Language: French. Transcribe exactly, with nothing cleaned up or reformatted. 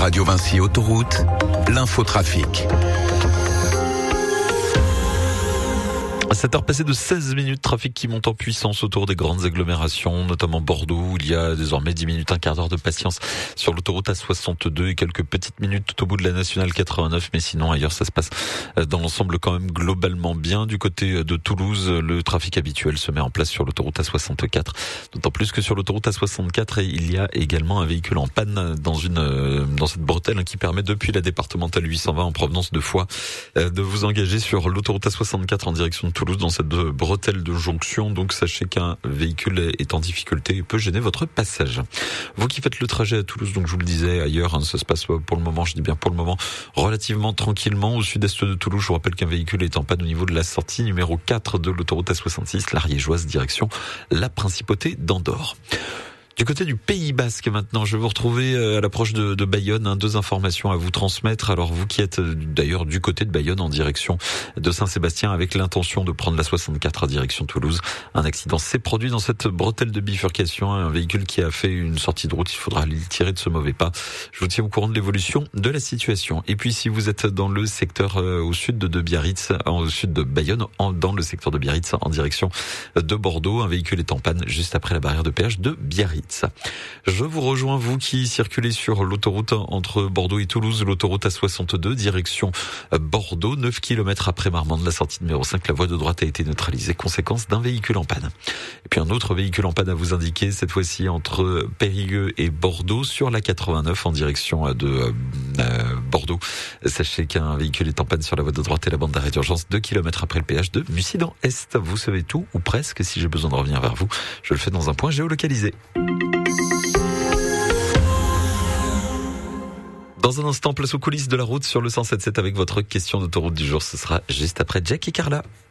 Radio Vinci Autoroute, l'infotrafic. À sept heures passées de seize minutes, trafic qui monte en puissance autour des grandes agglomérations, notamment Bordeaux, où il y a désormais dix minutes, un quart d'heure de patience sur l'autoroute A soixante-deux et quelques petites minutes tout au bout de la nationale quatre-vingt-neuf. Mais sinon, ailleurs, ça se passe dans l'ensemble quand même globalement bien. Du côté de Toulouse, le trafic habituel se met en place sur l'autoroute A soixante-quatre. D'autant plus que sur l'autoroute A soixante-quatre, il y a également un véhicule en panne dans une, dans cette bretelle qui permet depuis la départementale huit cent vingt en provenance de Foix de vous engager sur l'autoroute A soixante-quatre en direction de Toulouse dans cette bretelle de jonction. Donc sachez qu'un véhicule est en difficulté et peut gêner votre passage. Vous qui faites le trajet à Toulouse, donc je vous le disais ailleurs, hein, ça se passe pour le moment, je dis bien pour le moment, relativement tranquillement. Au sud-est de Toulouse, je vous rappelle qu'un véhicule est en panne au niveau de la sortie numéro quatre de l'autoroute A soixante-six, l'Ariégeoise, direction la Principauté d'Andorre. Du côté du Pays Basque maintenant, je vais vous retrouver à l'approche de, de Bayonne, hein, deux informations à vous transmettre. Alors vous qui êtes d'ailleurs du côté de Bayonne en direction de Saint-Sébastien avec l'intention de prendre la soixante-quatre à direction Toulouse, un accident s'est produit dans cette bretelle de bifurcation, un véhicule qui a fait une sortie de route, il faudra le tirer de ce mauvais pas. Je vous tiens au courant de l'évolution de la situation. Et puis si vous êtes dans le secteur euh, au sud de, de Biarritz, au sud de Bayonne, en, dans le secteur de Biarritz en direction de Bordeaux, un véhicule est en panne juste après la barrière de péage de Biarritz. Je vous rejoins, vous qui circulez sur l'autoroute entre Bordeaux et Toulouse, l'autoroute A soixante-deux, direction Bordeaux, neuf kilomètres après Marmande, la sortie numéro cinq, la voie de droite a été neutralisée, conséquence d'un véhicule en panne. Et puis un autre véhicule en panne à vous indiquer, cette fois-ci entre Périgueux et Bordeaux, sur la quatre-vingt-neuf en direction de euh, Bordeaux. Sachez qu'un véhicule est en panne sur la voie de droite et la bande d'arrêt d'urgence, deux kilomètres après le péage de Mussidan-Est. Vous savez tout, ou presque, si j'ai besoin de revenir vers vous, je le fais dans un point géolocalisé. Dans un instant, place aux coulisses de la route sur le cent sept sept avec votre question d'autoroute du jour. Ce sera juste après Jack et Carla.